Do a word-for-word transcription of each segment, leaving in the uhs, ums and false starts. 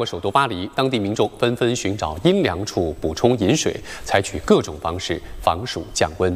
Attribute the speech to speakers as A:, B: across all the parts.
A: 国首都巴黎，当地民众纷纷寻找阴凉处补充饮水，采取各种方式防暑降温。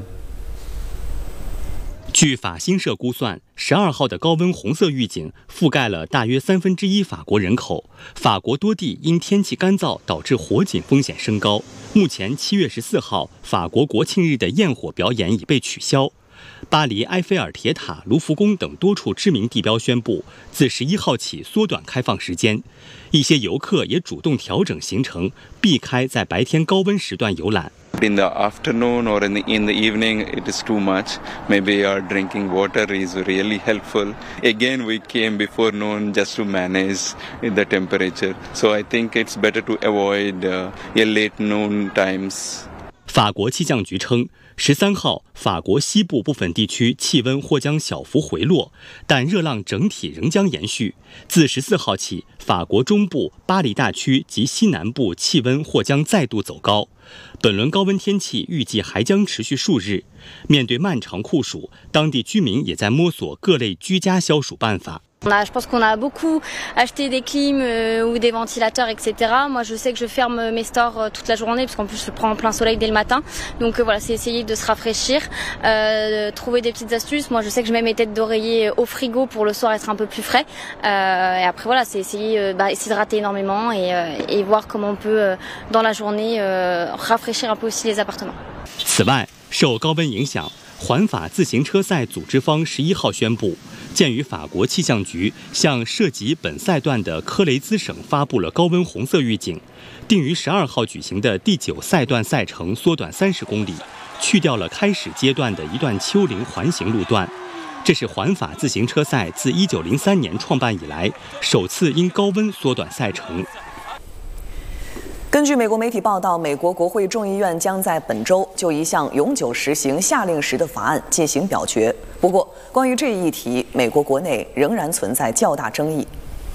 B: 据法新社估算，十二号的高温红色预警覆盖了大约三分之一法国人口。法国多地因天气干燥导致火警风险升高。目前七月十四号，法国国庆日的焰火表演已被取消。巴黎埃菲尔铁塔、卢浮宫等多处知名地标宣布，自十一号起缩短开放时间。一些游客也主动调整行程，避开在白天高温时段游览。
C: In the afternoon or in the, in the evening, it is too much. Maybe our drinking water is really helpful. Again, we came before noon just to manage the temperature. So I think it's better to avoid uh, a late noon times.
B: 法国气象局称，十三号法国西部部分地区气温或将小幅回落，但热浪整体仍将延续。自十四号起，法国中部、巴黎大区及西南部气温或将再度走高。本轮高温天气预计还将持续数日。面对漫长酷暑，当地居民也在摸索各类居家消暑办法。
D: Je pense qu'on a beaucoup acheté des clims ou des ventilateurs, et cetera. Moi, je sais que je ferme mes stores toute la journée parce qu'en plus, je prends en plein soleil dès le matin. Donc voilà, c'est essayer de se rafraîchir, euh, trouver des petites astuces. Moi, je sais que je mets mes têtes d'oreiller au frigo pour le soir être un peu plus frais. Euh, et après, voilà, c'est essayer, euh, bah, s'hydrater énormément et, euh, et voir comment on peut, euh, dans la journée, euh, rafraîchir un peu aussi les appartements.
B: 此外，受高温影响，环法自行车赛组织方十一号宣布，鉴于法国气象局向涉及本赛段的科雷兹省发布了高温红色预警，定于十二号举行的第九赛段赛程缩短三十公里，去掉了开始阶段的一段丘陵环形路段。这是环法自行车赛自一九零三年创办以来首次因高温缩短赛程。
E: 根据美国媒体报道，美国国会众议院将在本周就一项永久实行夏令时的法案进行表决。不过，关于这一议题，美国国内仍然存在较大争议。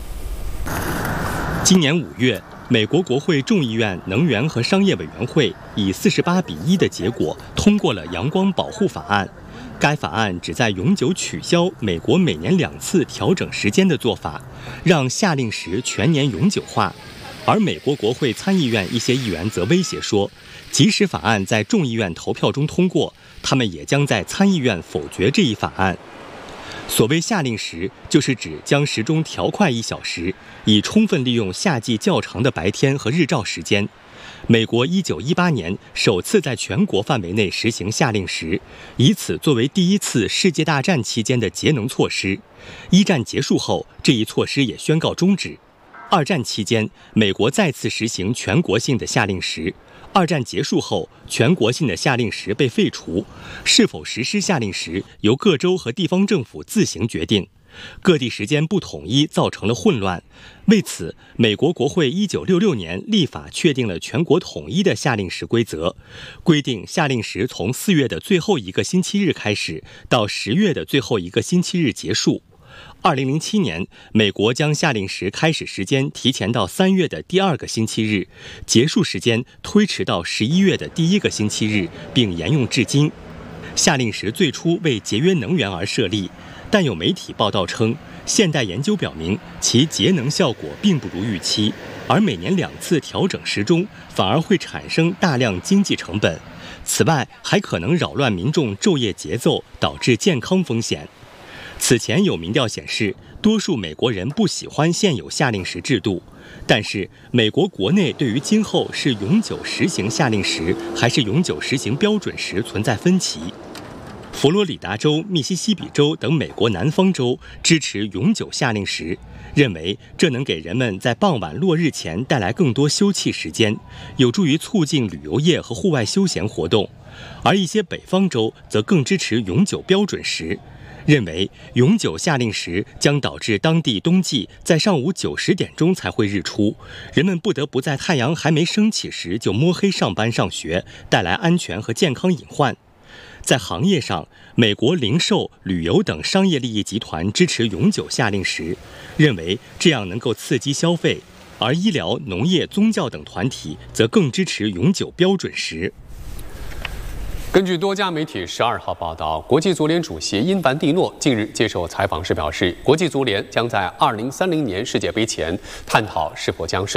B: 今年五月，美国国会众议院能源和商业委员会以四十八比一的结果通过了阳光保护法案。该法案旨在永久取消美国每年两次调整时间的做法，让夏令时全年永久化。而美国国会参议院一些议员则威胁说，即使法案在众议院投票中通过，他们也将在参议院否决这一法案。所谓夏令时，就是指将时钟调快一小时，以充分利用夏季较长的白天和日照时间。美国一九一八年首次在全国范围内实行夏令时，以此作为第一次世界大战期间的节能措施。一战结束后，这一措施也宣告终止。二战期间，美国再次实行全国性的夏令时。二战结束后，全国性的夏令时被废除，是否实施夏令时由各州和地方政府自行决定。各地时间不统一，造成了混乱。为此，美国国会一九六六年立法确定了全国统一的夏令时规则，规定夏令时从四月的最后一个星期日开始，到十月的最后一个星期日结束。二零零七年，美国将夏令时开始时间提前到三月的第二个星期日，结束时间推迟到十一月的第一个星期日，并沿用至今。夏令时最初为节约能源而设立，但有媒体报道称，现代研究表明其节能效果并不如预期，而每年两次调整时钟反而会产生大量经济成本。此外，还可能扰乱民众昼夜节奏，导致健康风险。此前有民调显示，多数美国人不喜欢现有夏令时制度，但是美国国内对于今后是永久实行夏令时还是永久实行标准时存在分歧。佛罗里达州、密西西比州等美国南方州支持永久夏令时，认为这能给人们在傍晚落日前带来更多休憩时间，有助于促进旅游业和户外休闲活动。而一些北方州则更支持永久标准时，认为永久夏令时将导致当地冬季在上午九十点钟才会日出，人们不得不在太阳还没升起时就摸黑上班上学，带来安全和健康隐患。在行业上，美国零售、旅游等商业利益集团支持永久夏令时，认为这样能够刺激消费；而医疗、农业、宗教等团体则更支持永久标准时。
A: 根据多家媒体十二号报道，国际足联主席因凡蒂诺近日接受采访时表示，国际足联将在二零三零年世界杯前探讨是否将实